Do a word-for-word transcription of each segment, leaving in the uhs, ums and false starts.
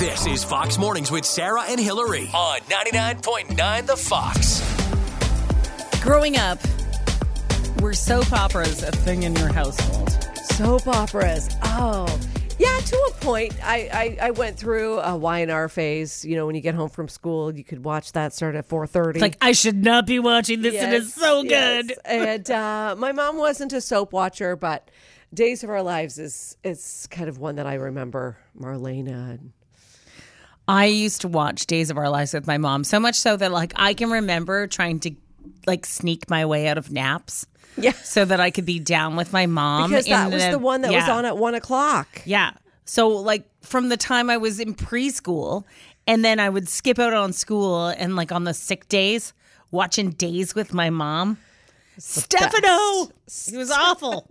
This is Fox Mornings with Sarah and Hillary on ninety-nine point nine The Fox. Growing up, were soap operas a thing in your household? Soap operas. Oh, yeah, to a point. I, I, I went through a Y and R phase. You know, when you get home from school, you could watch that start at four thirty. It's like, I should not be watching this. Yes, it is so yes. good. And uh, my mom wasn't a soap watcher, but Days of Our Lives is, is kind of one that I remember. Marlena and I used to watch Days of Our Lives with my mom, so much so that like I can remember trying to like sneak my way out of naps. Yeah. So that I could be down with my mom. Because that in was the, the one that yeah. was on at one o'clock. Yeah. So like from the time I was in preschool, and then I would skip out on school and like on the sick days, watching Days with my mom. Stefano! It was awful.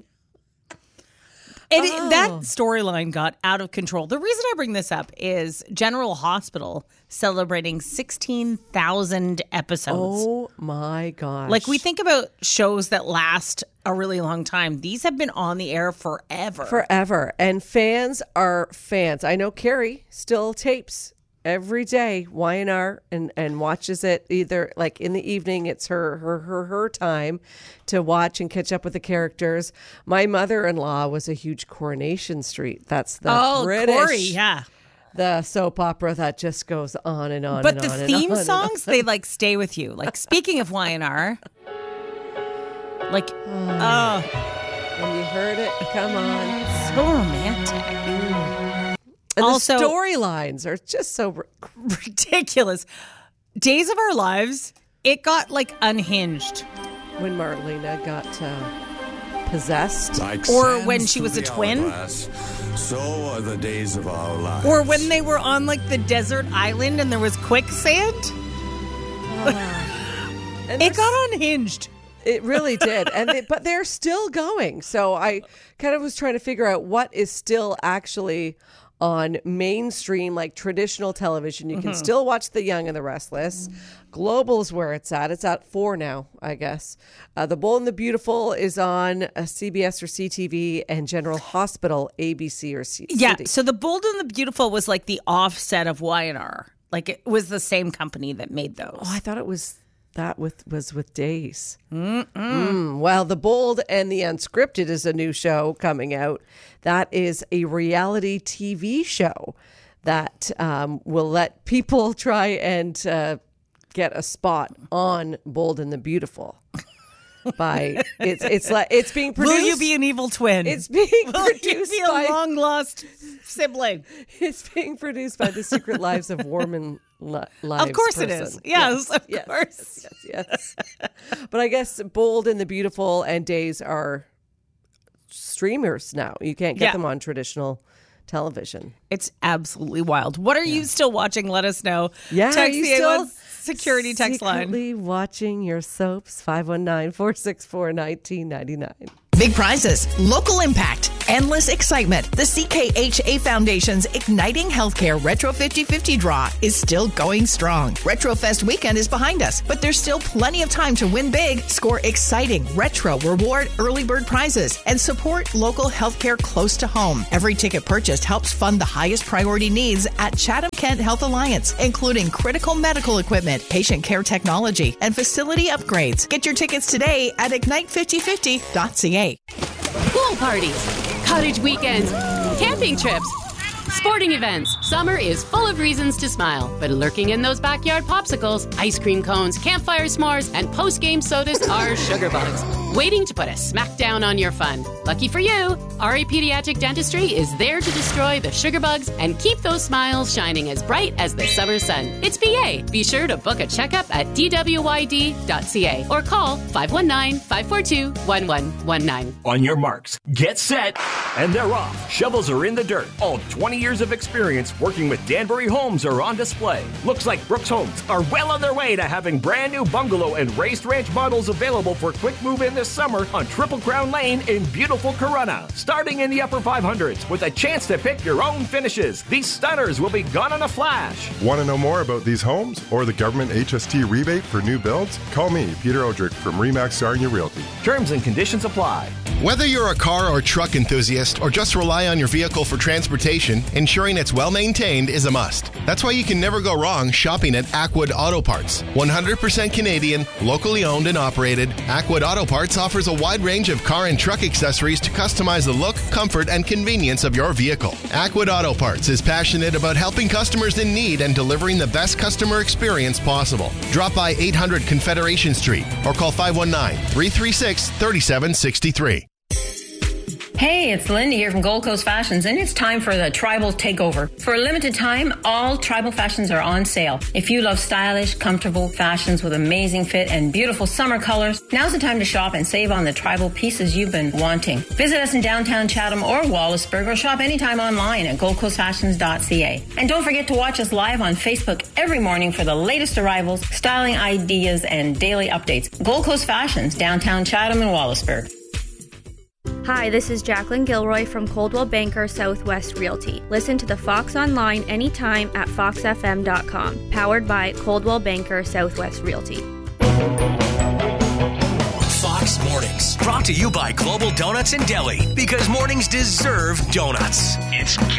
And Oh. it, that storyline got out of control. The reason I bring this up is General Hospital celebrating sixteen thousand episodes. Oh my gosh. Like we think about shows that last a really long time. These have been on the air forever. Forever. And fans are fans. I know Carrie still tapes every day Y and R and, and watches it either like in the evening. It's her, her, her, her time to watch and catch up with the characters. My mother-in-law was a huge Coronation Street. That's the oh, British, Corey, yeah. the soap opera that just goes on and on But and the on and theme on and songs, on. they like stay with you. Like speaking of Y and R, like, oh, When you heard it, come on. so romantic. And Also- the storylines are just so... r- Ridiculous. Days of Our Lives, it got like unhinged. When Marlena got uh, possessed. Like Or sands when she through was a the twin. hourglass, so are the days of our lives. Or when they were on like the desert island and there was quicksand. And It there's- got unhinged. It really did. And they, but they're still going. So I kind of was trying to figure out what is still actually on mainstream, like traditional television. You can still watch The Young and the Restless. Global's where it's at. It's at four now, I guess. Uh, the Bold and the Beautiful is on uh, C B S or C T V, and General Hospital, A B C or C- Yeah. C T. So the Bold and the Beautiful was like the offset of Y and R. Like it was the same company that made those. Oh, I thought it was that with was with Days. Mm, well, The Bold and the Unscripted is a new show coming out. That is a reality T V show that um, will let people try and uh, get a spot on Bold and the Beautiful. By it's it's like it's being produced. Will you be an evil twin? It's being Will you produced be by a long lost sibling? it's being produced by The Secret Lives of Warman Li- Lives. Of course it person. is. Yes, of yes, course. Yes, yes, yes. But I guess Bold and the Beautiful and Days are streamers now. You can't get Yeah. them on traditional television. It's absolutely wild. What are you still watching? Let us know. Yeah, are text you the still A one security text line. secretly watching your soaps? five one nine, four six four, one nine nine nine. Big prizes, local impact, endless excitement. The C K H A Foundation's Igniting Healthcare Retro fifty fifty draw is still going strong. RetroFest weekend is behind us, but there's still plenty of time to win big, score exciting retro reward early bird prizes, and support local healthcare close to home. Every ticket purchased helps fund the highest priority needs at Chatham-Kent Health Alliance, including critical medical equipment, patient care technology, and facility upgrades. Get your tickets today at ignite fifty fifty dot c a. Pool parties, cottage weekends, camping trips, sporting events. Summer is full of reasons to smile, but lurking in those backyard popsicles, ice cream cones, campfire s'mores, and post-game sodas are sugar bugs, waiting to put a smackdown on your fun. Lucky for you, R A Pediatric Dentistry is there to destroy the sugar bugs and keep those smiles shining as bright as the summer sun. It's B A. Be sure to book a checkup at d w y d dot c a or call five one nine, five four two, one one one nine. On your marks, get set, and they're off. Shovels are in the dirt. All twenty years of experience working with Danbury Homes are on display. Looks like Brooks Homes are well on their way to having brand new bungalow and raised ranch models available for quick move in this summer on Triple Crown Lane in beautiful Corunna. Starting in the upper five hundreds with a chance to pick your own finishes. These stunners will be gone in a flash. Want to know more about these homes or the government H S T rebate for new builds? Call me, Peter Odrick from Remax Sarnia Realty. Terms and conditions apply. Whether you're a car or truck enthusiast or just rely on your vehicle for transportation, ensuring it's well maintained is a must. That's why you can never go wrong shopping at Ackwood Auto Parts. one hundred percent Canadian, locally owned and operated, Ackwood Auto Parts offers a wide range of car and truck accessories to customize the look, comfort, and convenience of your vehicle. Ackwood Auto Parts is passionate about helping customers in need and delivering the best customer experience possible. Drop by eight hundred Confederation Street or call five one nine, three three six, three seven six three. Hey, it's Linda here from Gold Coast Fashions, and it's time for the Tribal Takeover. For a limited time, all Tribal fashions are on sale. If you love stylish, comfortable fashions with amazing fit and beautiful summer colors, now's the time to shop and save on the Tribal pieces you've been wanting. Visit us in downtown Chatham or Wallaceburg, or shop anytime online at gold coast fashions dot c a. And don't forget to watch us live on Facebook every morning for the latest arrivals, styling ideas, and daily updates. Gold Coast Fashions, downtown Chatham and Wallaceburg. Hi, this is Jacqueline Gilroy from Coldwell Banker Southwest Realty. Listen to the Fox online anytime at fox f m dot com. Powered by Coldwell Banker Southwest Realty. Fox Mornings, brought to you by Global Donuts and Deli, because mornings deserve donuts. It's